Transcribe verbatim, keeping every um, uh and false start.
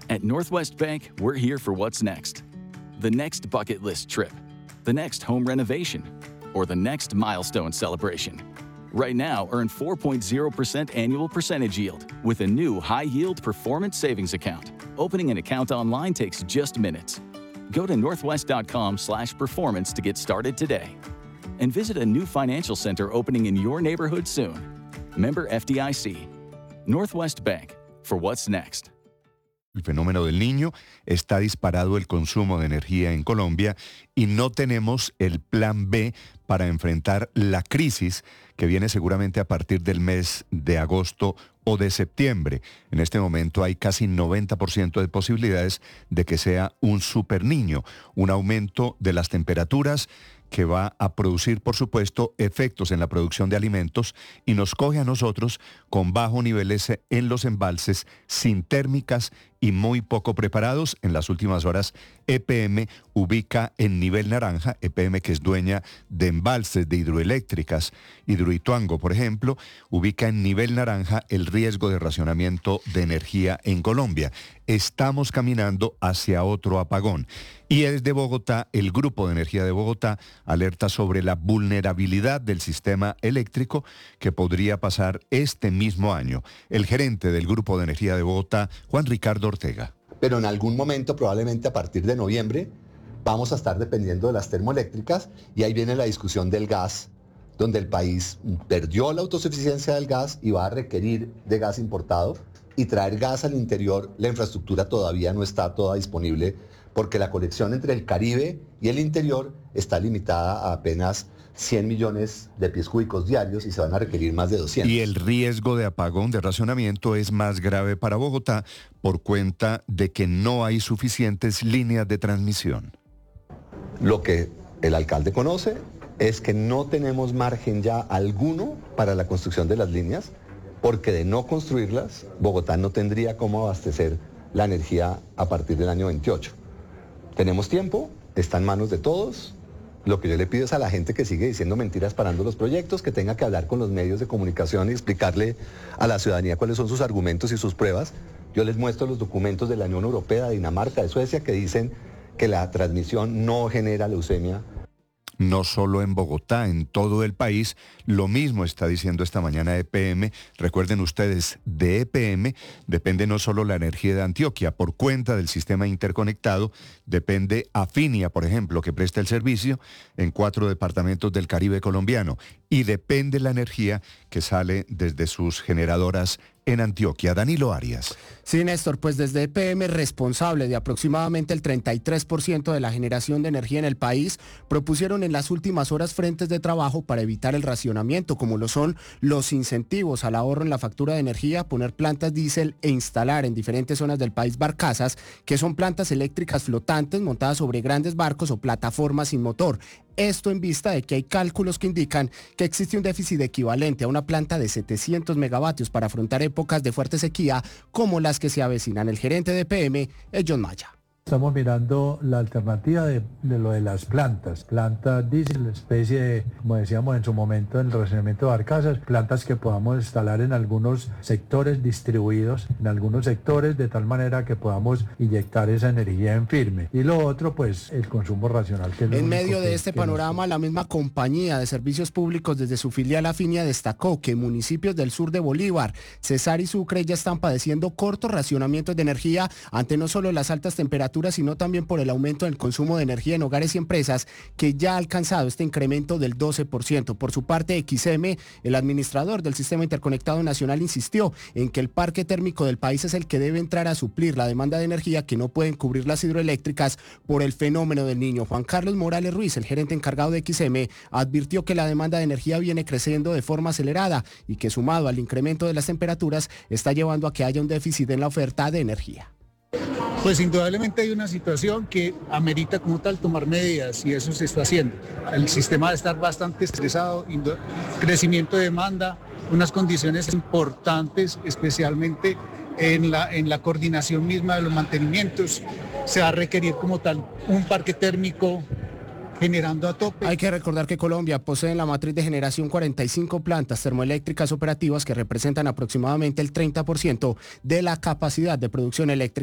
At Northwest Bank, we're here for what's next. The next bucket list trip, the next home renovation, or the next milestone celebration. Right now, earn four point zero percent annual percentage yield with a new high-yield performance savings account. Opening an account online takes just minutes. Go to northwest.com slash performance to get started today. And visit a new financial center opening in your neighborhood soon. Member F D I C. Northwest Bank, for what's next. El fenómeno del Niño, está disparado el consumo de energía en Colombia y no tenemos el plan B para enfrentar la crisis que viene seguramente a partir del mes de agosto o de septiembre. En este momento hay casi noventa por ciento de posibilidades de que sea un super niño, un aumento de las temperaturas que va a producir, por supuesto, efectos en la producción de alimentos y nos coge a nosotros con bajos niveles en los embalses, sin térmicas y muy poco preparados. En las últimas horas, E P M ubica en nivel naranja, E P M que es dueña de embalses de hidroeléctricas, Hidroituango, por ejemplo, ubica en nivel naranja el riesgo de racionamiento de energía en Colombia. Estamos caminando hacia otro apagón. Y desde Bogotá, el Grupo de Energía de Bogotá alerta sobre la vulnerabilidad del sistema eléctrico que podría pasar este mismo año. El gerente del Grupo de Energía de Bogotá, Juan Ricardo Ortega. Pero en algún momento, probablemente a partir de noviembre, vamos a estar dependiendo de las termoeléctricas y ahí viene la discusión del gas, donde el país perdió la autosuficiencia del gas y va a requerir de gas importado y traer gas al interior. La infraestructura todavía no está toda disponible porque la conexión entre el Caribe y el interior está limitada a apenas cien millones de pies cúbicos diarios y se van a requerir más de doscientos. Y el riesgo de apagón, de racionamiento, es más grave para Bogotá por cuenta de que no hay suficientes líneas de transmisión. Lo que el alcalde conoce es que no tenemos margen ya alguno para la construcción de las líneas, porque de no construirlas, Bogotá no tendría cómo abastecer la energía a partir del año veintiocho. Tenemos tiempo, está en manos de todos. Lo que yo le pido es a la gente que sigue diciendo mentiras parando los proyectos, que tenga que hablar con los medios de comunicación y explicarle a la ciudadanía cuáles son sus argumentos y sus pruebas. Yo les muestro los documentos de la Unión Europea, de Dinamarca, de Suecia, que dicen que la transmisión no genera leucemia. No solo en Bogotá, en todo el país. Lo mismo está diciendo esta mañana E P M. Recuerden ustedes, de E P M depende no solo la energía de Antioquia, por cuenta del sistema interconectado, depende Afinia, por ejemplo, que presta el servicio en cuatro departamentos del Caribe colombiano, y depende la energía que sale desde sus generadoras en Antioquia. Danilo Arias. Sí, Néstor, pues desde E P M, responsable de aproximadamente el treinta y tres por ciento de la generación de energía en el país, propusieron en las últimas horas frentes de trabajo para evitar el racionamiento, como lo son los incentivos al ahorro en la factura de energía, poner plantas diésel e instalar en diferentes zonas del país barcazas, que son plantas eléctricas flotantes montadas sobre grandes barcos o plataformas sin motor. Esto en vista de que hay cálculos que indican que existe un déficit equivalente a una planta de setecientos megavatios para afrontar épocas de fuerte sequía como las que se avecinan. El gerente de E P M es John Maya. Estamos mirando la alternativa de, de lo de las plantas, plantas diésel, especie de, como decíamos en su momento, en el racionamiento de barcazas, plantas que podamos instalar en algunos sectores distribuidos, en algunos sectores, de tal manera que podamos inyectar esa energía en firme. Y lo otro, pues, el consumo racional. Que es lo en único medio de que, este que panorama, nos... la misma compañía de servicios públicos desde su filial Afinia destacó que municipios del sur de Bolívar, Cesar y Sucre ya están padeciendo cortos racionamientos de energía ante no solo las altas temperaturas, sino también por el aumento del consumo de energía en hogares y empresas, que ya ha alcanzado este incremento del doce por ciento. Por su parte, X M, el administrador del Sistema Interconectado Nacional, insistió en que el parque térmico del país es el que debe entrar a suplir la demanda de energía que no pueden cubrir las hidroeléctricas por el fenómeno del Niño. Juan Carlos Morales Ruiz, el gerente encargado de X M, advirtió que la demanda de energía viene creciendo de forma acelerada y que, sumado al incremento de las temperaturas, está llevando a que haya un déficit en la oferta de energía. Pues indudablemente hay una situación que amerita como tal tomar medidas y eso se está haciendo. El sistema debe estar bastante estresado, crecimiento de demanda, unas condiciones importantes, especialmente en la, en la coordinación misma de los mantenimientos. Se va a requerir como tal un parque térmico generando a tope. Hay que recordar que Colombia posee en la matriz de generación cuarenta y cinco plantas termoeléctricas operativas que representan aproximadamente el treinta por ciento de la capacidad de producción eléctrica.